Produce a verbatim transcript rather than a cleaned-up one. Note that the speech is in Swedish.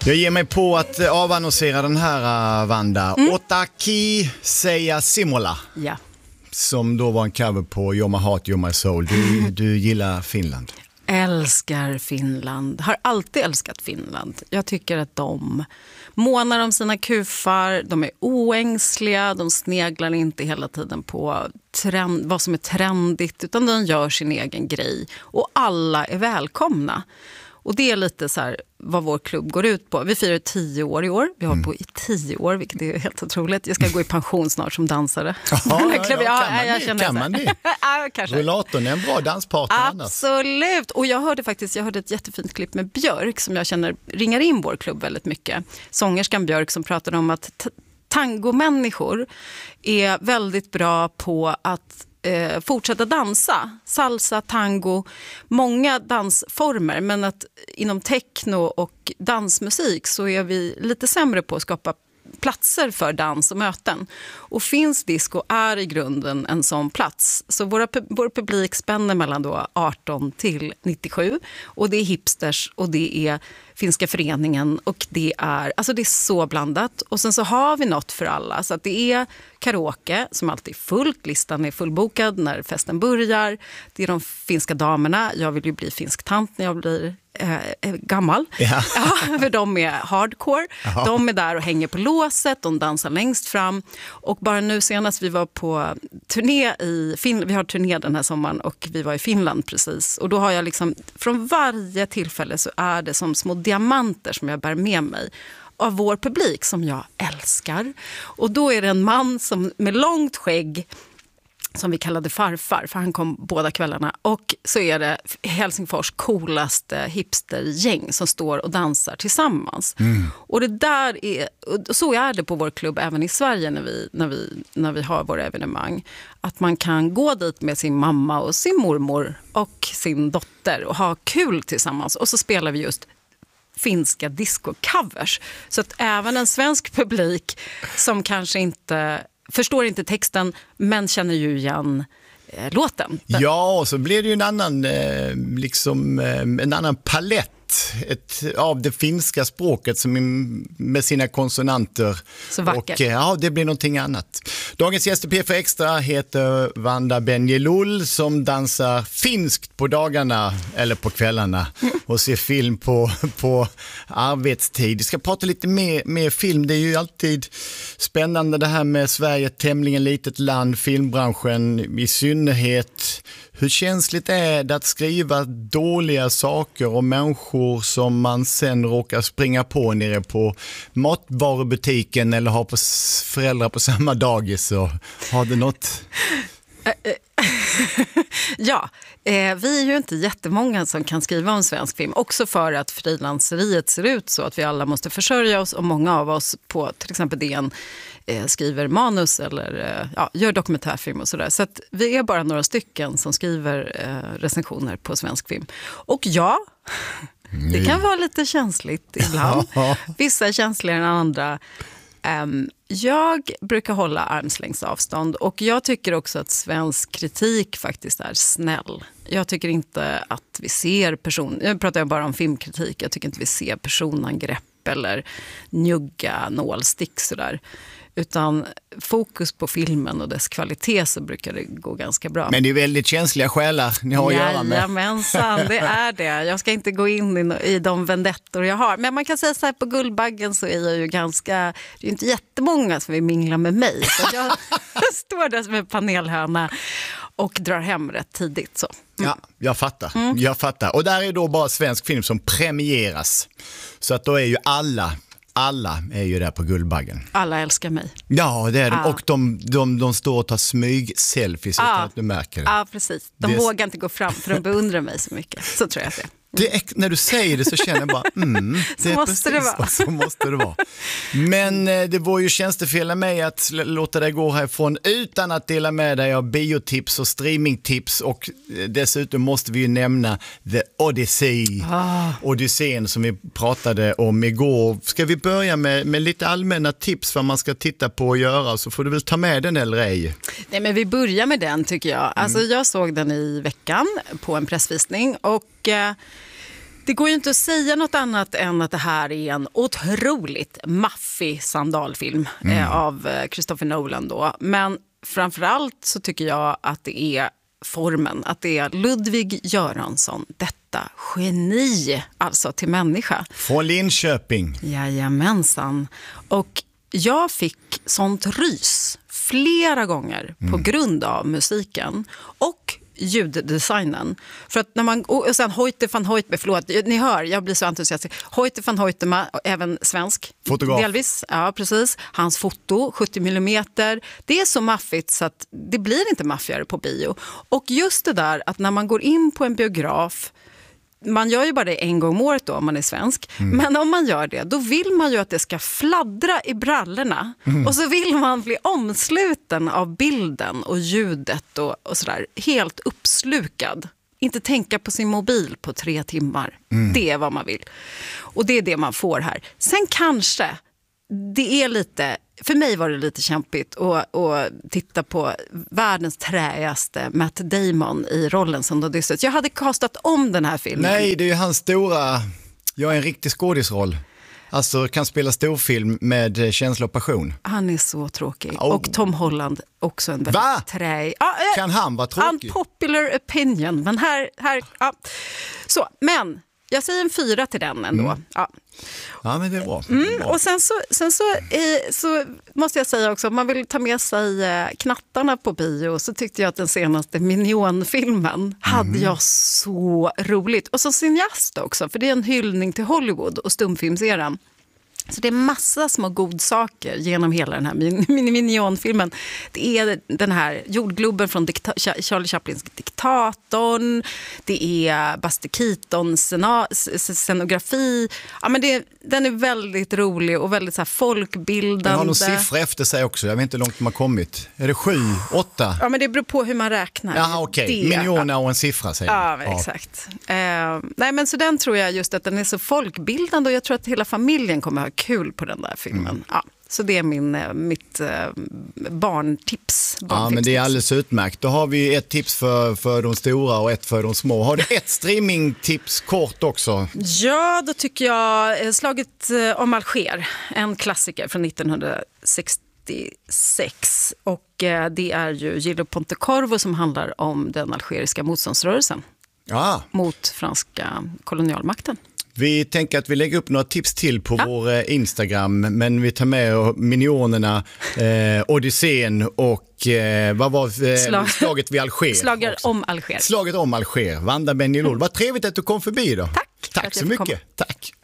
Jag ger mig på att avannonsera den här, Vanda. Mm. Otaki Seiya Simola. Ja. Som då var en cover på You're My Heart, You're My Soul. Du, du gillar Finland. Älskar Finland. Har alltid älskat Finland. Jag tycker att de månar om sina kufar. De är oängsliga. De sneglar inte hela tiden på trend, vad som är trendigt. Utan de gör sin egen grej. Och alla är välkomna. Och det är lite så här vad vår klubb går ut på. Vi firar tio år i år. Vi har mm. på i tio år, vilket är helt otroligt. Jag ska gå i pension snart som dansare. Jaha, ja, ja, kan man jag det? Kan man det? Ja, kanske. Rullatorn är en bra danspartner annars. Absolut. Och jag hörde faktiskt, jag hörde ett jättefint klipp med Björk som jag känner ringar in vår klubb väldigt mycket. Sångerskan Björk som pratade om att t- tangomänniskor är väldigt bra på att Eh, fortsätta dansa, salsa, tango, många dansformer, men att inom techno och dansmusik så är vi lite sämre på att skapa platser för dans och möten. Och Finns disco är i grunden en sån plats. Så våra, vår publik spänner mellan då arton till nittiosju och det är hipsters och det är Finska föreningen och det är, alltså det är så blandat. Och sen så har vi något för alla. Så att det är karaoke som alltid är fullt. Listan är fullbokad när festen börjar. Det är de finska damerna. Jag vill ju bli finsk tant när jag blir eh, gammal. Ja. Ja, för de är hardcore. Aha. De är där och hänger på låset. De dansar längst fram. Och bara nu senast vi var på turné i Finland. Vi har turné den här sommaren och vi var i Finland precis. Och då har jag liksom, från varje tillfälle så är det som små diamanter som jag bär med mig av vår publik som jag älskar. Och då är det en man som med långt skägg som vi kallade farfar, för han kom båda kvällarna. Och så är det Helsingfors coolaste hipstergäng som står och dansar tillsammans. Mm. Och det där är, så är det på vår klubb även i Sverige när vi, när vi, när vi har våra evenemang. Att man kan gå dit med sin mamma och sin mormor och sin dotter och ha kul tillsammans. Och så spelar vi just finska disco-covers. Så att även en svensk publik som kanske inte förstår inte texten men känner ju igen eh, låten. Ja, och så blir det ju en annan eh, liksom eh, en annan palett ett, av det finska språket som är, med sina konsonanter. Så vackert. Och ja, det blir någonting annat. Dagens gäst i P F Extra heter Vanda Benjelloul som dansar finskt på dagarna eller på kvällarna och ser film på, på arbetstid. Vi ska prata lite mer, mer film. Det är ju alltid spännande det här med Sverige, ett tämligen litet land, filmbranschen i synnerhet. Hur känsligt är det att skriva dåliga saker om människor som man sen råkar springa på nere på matvarubutiken eller har på föräldrar på samma dagis? Och har det något? Ja, eh, vi är ju inte jättemånga som kan skriva om svensk film. Också för att frilanseriet ser ut så att vi alla måste försörja oss och många av oss på till exempel D N eh, skriver manus eller eh, ja, gör dokumentärfilm och sådär. Så att vi är bara några stycken som skriver eh, recensioner på svensk film. Och ja, det kan vara lite känsligt ibland. Vissa är känsligare än andra. Um, jag brukar hålla armslängds avstånd och jag tycker också att svensk kritik faktiskt är snäll. Jag tycker inte att vi ser person, jag pratar bara om filmkritik, jag tycker inte vi ser personangrepp eller njugga nålstick sådär. Utan fokus på filmen och dess kvalitet så brukar det gå ganska bra. Men det är väldigt känsliga själar ni har att göra med. Jajamensan, det är det. Jag ska inte gå in i, i de vendettor jag har. Men man kan säga så här, på Guldbaggen så är jag ju ganska, det är inte jättemånga som vill mingla med mig. Så jag står där som en panelhörna och drar hem rätt tidigt. Så. Mm. Ja, jag fattar. Mm. jag fattar. Och där är då bara svensk film som premieras. Så att då är ju alla... Alla är ju där på Guldbaggen. Alla älskar mig. Ja, det är de. Ah. Och de, de, de står och tar smyg-selfies ah. utan att du märker det. Ja, ah, precis. De det... vågar inte gå fram för de beundrar mig så mycket. Så tror jag att det är. Det är, när du säger det så känner jag bara, mm, det så är måste precis det vara. Så måste det vara. Men eh, det var ju tjänstefel av mig att låta dig gå härifrån utan att dela med dig av biotips och streamingtips och eh, dessutom måste vi ju nämna The Odyssey. Ah. Odysseen som vi pratade om igår. Ska vi börja med, med lite allmänna tips vad man ska titta på och göra, så får du väl ta med den eller ej? Nej, men vi börjar med den tycker jag. Alltså, mm. Jag såg den i veckan på en pressvisning och eh, Det går ju inte att säga något annat än att det här är en otroligt maffig sandalfilm mm. eh, av eh, Christopher Nolan då. Men framförallt så tycker jag att det är formen, att det är Ludvig Göransson, detta geni, alltså till människa. Från Linköping. Jajamensan. Och jag fick sånt rys flera gånger mm. på grund av musiken och ljuddesignen. För att när man, och sen Hoyte van Hoytema, förlåt, ni hör, jag blir så entusiastisk. Hoyte van Hoytema, även svensk. Fotograf. Delvis, ja precis. Hans foto, sjuttio millimeter. Det är så maffigt så att det blir inte maffigare på bio. Och just det där att när man går in på en biograf, man gör ju bara det en gång om året då om man är svensk. Mm. Men om man gör det, då vill man ju att det ska fladdra i brallorna. Mm. Och så vill man bli omsluten av bilden och ljudet och, och sådär. Helt uppslukad. Inte tänka på sin mobil på tre timmar. Mm. Det är vad man vill. Och det är det man får här. Sen kanske det är lite... För mig var det lite kämpigt att, att titta på världens träigaste Matt Damon i rollen som Odysseus. Jag hade kastat om den här filmen. Nej, det är ju hans stora... Jag är en riktig skådisroll. Alltså kan spela storfilm med känsla och passion. Han är så tråkig. Oh. Och Tom Holland också en väldigt Va? träig. Ah, äh, kan han vara tråkig? Unpopular opinion. Men här... här ah. Så, men... Jag säger en fyra till den ändå. Mm. Ja. ja, men det är bra. Mm. Det är bra. Och sen, så, sen så, eh, så måste jag säga också, om man vill ta med sig eh, knattarna på bio, så tyckte jag att den senaste Minion-filmen mm. hade jag så roligt. Och så cineast också, för det är en hyllning till Hollywood och stumfilmseran. Så det är massa små godsaker genom hela den här Minion-filmen. Det är den här jordgloben från dikta- Charlie Chaplins Diktatorn. Det är Buster Keatons scenografi. Ja, men det, den är väldigt rolig och väldigt så här folkbildande. Den har någon siffra efter sig också. Jag vet inte hur långt de har kommit. Är det sju, åtta? Ja, men det beror på hur man räknar. Jaha, okej. Okay. Miljoner och en siffra säger ja, ja, exakt. Uh, nej, men så den tror jag just att den är så folkbildande och jag tror att hela familjen kommer ha kul på den där filmen. Mm. Ja, så det är min, mitt uh, barntips. Ja, men det är alldeles utmärkt. Då har vi ett tips för, för de stora och ett för de små. Har du ett streamingtips kort också? Ja, då tycker jag Slaget om Alger, en klassiker från nittonhundrasextiosex. Och uh, det är ju Gillo Pontecorvo som handlar om den algeriska motståndsrörelsen ja. mot franska kolonialmakten. Vi tänker att vi lägger upp några tips till på ja. vår Instagram, men vi tar med Minionerna, eh, Odysseen och eh, vad var eh, Slag. slaget vid Alger. Slaget om Alger. Slaget om Alger. Vanda Benjelloul. Vad trevligt att du kom förbi då. Tack. Tack så mycket. Komma. Tack.